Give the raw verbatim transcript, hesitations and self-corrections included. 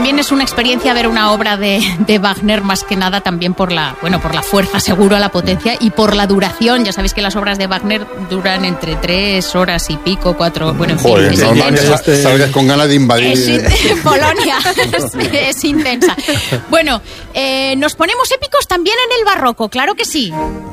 también es una experiencia ver una obra de, de Wagner, más que nada también por la, bueno, por la fuerza, seguro, la potencia y por la duración. Ya sabéis que las obras de Wagner duran entre tres horas y pico, cuatro, bueno, en fin, Joder, es no, intenso. este... salgas con ganas de invadir. Es in... Polonia, es, es intensa. Bueno, eh, nos ponemos épicos también en el barroco, claro que sí.